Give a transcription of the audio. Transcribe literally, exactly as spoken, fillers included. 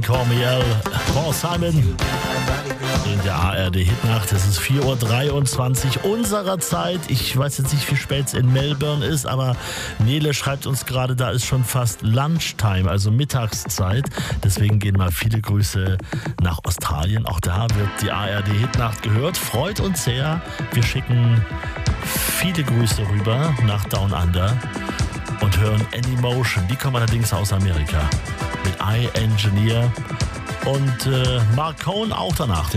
Call Me Al, Paul Simon in der A R D-Hitnacht. Es ist vier Uhr dreiundzwanzig unserer Zeit. Ich weiß jetzt nicht, wie spät es in Melbourne ist, aber Nele schreibt uns gerade, da ist schon fast Lunchtime, also Mittagszeit. Deswegen gehen mal viele Grüße nach Australien. Auch da wird die A R D-Hitnacht gehört. Freut uns sehr. Wir schicken viele Grüße rüber nach Down Under und hören Anymotion. Die kommen allerdings aus Amerika mit I Engineer und äh, Mark Cohn auch danach.